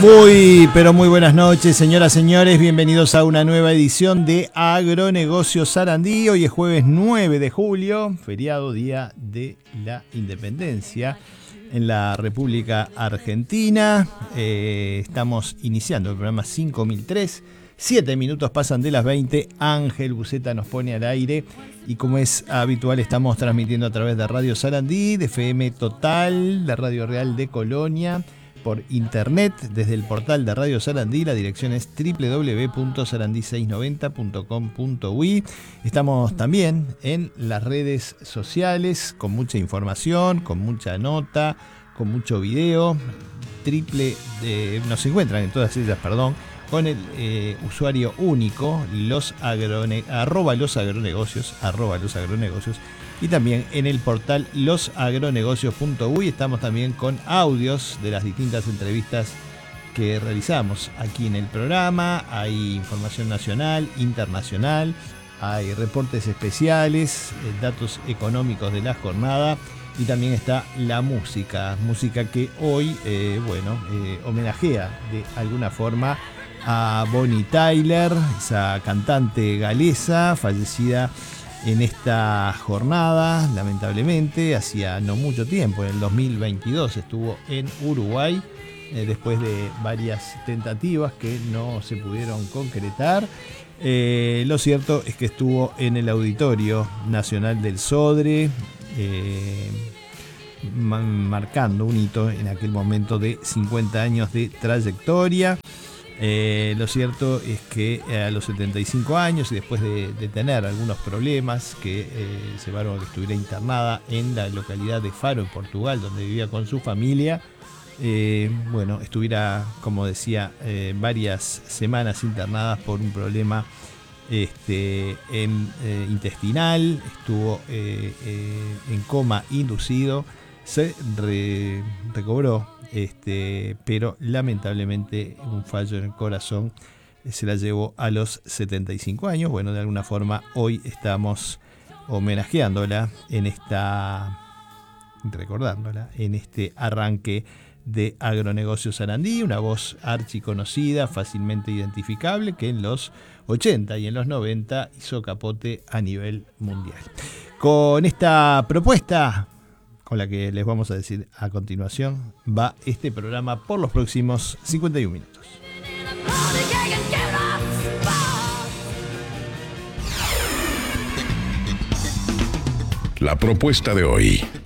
Muy, pero muy buenas noches, señoras, señores. Bienvenidos a una nueva edición de Agronegocios Sarandí. Hoy es jueves 9 de julio, feriado, Día de la Independencia en la República Argentina. Estamos iniciando el programa 5003. 7 minutos pasan de las 20. Ángel Buceta nos pone al aire. Y como es habitual, estamos transmitiendo a través de Radio Sarandí, de FM Total, de Radio Real de Colonia, por internet, desde el portal de Radio Sarandí. La dirección es www.sarandí690.com.uy. Estamos también en las redes sociales con mucha información, con mucha nota, con mucho video. Nos encuentran en todas ellas, con el usuario único, arroba los agronegocios, y también en el portal losagronegocios.uy. Estamos también con audios de las distintas entrevistas que realizamos aquí en el programa. Hay información nacional, internacional, hay reportes especiales, datos económicos de la jornada, y también está la música que hoy homenajea de alguna forma a Bonnie Tyler, esa cantante galesa fallecida en esta jornada, lamentablemente, hacía no mucho tiempo. En el 2022 estuvo en Uruguay, después de varias tentativas que no se pudieron concretar. Lo cierto es que estuvo en el Auditorio Nacional del Sodre, marcando un hito en aquel momento de 50 años de trayectoria. Lo cierto es que a los 75 años, y después de tener algunos problemas que llevaron a que estuviera internada en la localidad de Faro, en Portugal, donde vivía con su familia, estuviera, como decía, varias semanas internadas por un problema intestinal. Estuvo en coma inducido, se recobró, pero lamentablemente un fallo en el corazón se la llevó a los 75 años. Bueno, de alguna forma hoy estamos homenajeándola recordándola en este arranque de Agronegocios Sarandí, una voz archiconocida, fácilmente identificable, que en los 80 y en los 90 hizo capote a nivel mundial. Con esta propuesta, con la que les vamos a decir a continuación, va este programa por los próximos 51 minutos. La propuesta de hoy.